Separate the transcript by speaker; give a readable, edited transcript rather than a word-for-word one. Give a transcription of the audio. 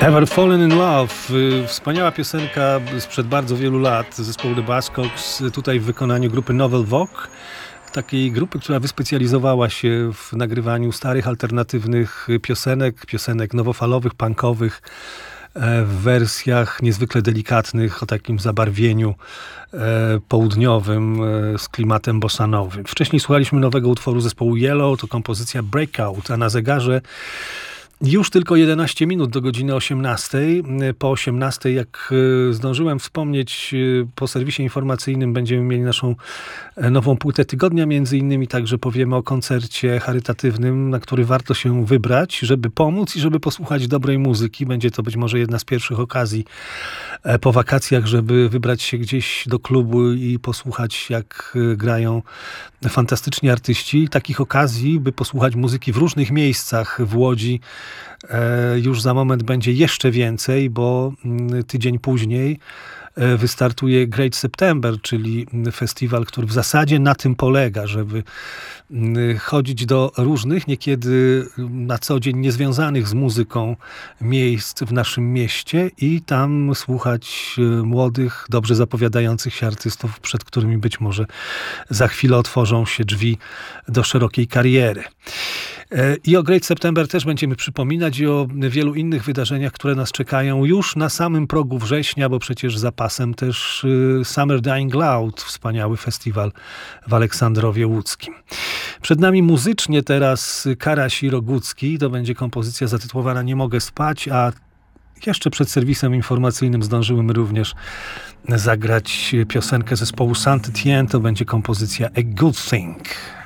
Speaker 1: Ever Fallen in Love, wspaniała piosenka sprzed bardzo wielu lat zespołu The Buzzcocks, tutaj w wykonaniu grupy Novel Vogue, takiej grupy, która wyspecjalizowała się w nagrywaniu starych, alternatywnych piosenek nowofalowych, punkowych, w wersjach niezwykle delikatnych, o takim zabarwieniu południowym z klimatem bossanowym. Wcześniej słuchaliśmy nowego utworu zespołu Yellow, to kompozycja Breakout, a na zegarze już tylko 11 minut do godziny 18. Po 18, jak zdążyłem wspomnieć, po serwisie informacyjnym będziemy mieli naszą nową płytę tygodnia, między innymi także powiemy o koncercie charytatywnym, na który warto się wybrać, żeby pomóc i żeby posłuchać dobrej muzyki. Będzie to być może jedna z pierwszych okazji po wakacjach, żeby wybrać się gdzieś do klubu i posłuchać, jak grają fantastyczni artyści. Takich okazji, by posłuchać muzyki w różnych miejscach w Łodzi, już za moment będzie jeszcze więcej, bo tydzień później wystartuje Great September, czyli festiwal, który w zasadzie na tym polega, żeby chodzić do różnych, niekiedy na co dzień niezwiązanych z muzyką miejsc w naszym mieście i tam słuchać młodych, dobrze zapowiadających się artystów, przed którymi być może za chwilę otworzą się drzwi do szerokiej kariery. I o Great September też będziemy przypominać i o wielu innych wydarzeniach, które nas czekają już na samym progu września, bo przecież za pasem też Summer Dying Loud, wspaniały festiwal w Aleksandrowie Łódzkim. Przed nami muzycznie teraz Karaś i Rogucki, to będzie kompozycja zatytułowana Nie mogę spać, a jeszcze przed serwisem informacyjnym zdążyłem również zagrać piosenkę zespołu Saint Etienne, to będzie kompozycja A Good Thing.